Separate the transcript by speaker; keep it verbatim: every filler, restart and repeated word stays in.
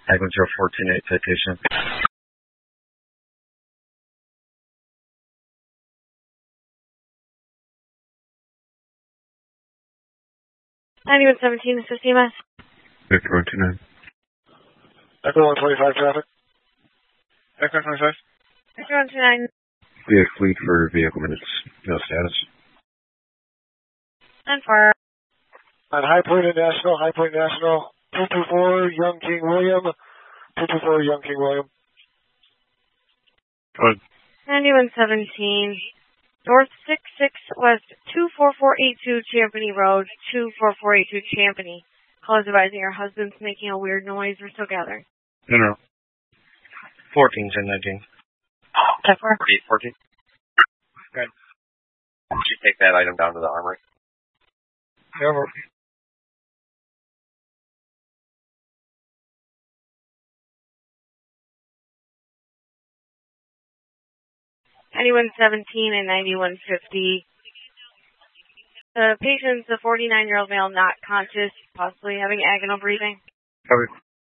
Speaker 1: Agent zero fourteen eight citation.
Speaker 2: ninety-one seventeen, this is C M S.
Speaker 1: Victor one two nine.
Speaker 3: Echo one twenty-five traffic. Echo one twenty-five.
Speaker 2: Victor one two nine.
Speaker 1: We have fleet for vehicle minutes. No status.
Speaker 2: And for...
Speaker 3: On High Point International, High Point National, two two four, Young King William. two two four, Young King William.
Speaker 1: Good.
Speaker 2: ninety-one seventeen. North six six West two four four eight two Champany Road, two four four eight two Champany. Call is advising your husband's making a weird noise. We're still gathering.
Speaker 1: No, no. fourteen ten nineteen.
Speaker 2: ten four.
Speaker 1: eight fourteen. Good. Did you take that item down to the armory?
Speaker 3: Never.
Speaker 2: ninety-one seventeen and ninety-one fifty. The patient's a forty-nine-year-old male, not conscious, possibly having agonal breathing.
Speaker 1: Covered.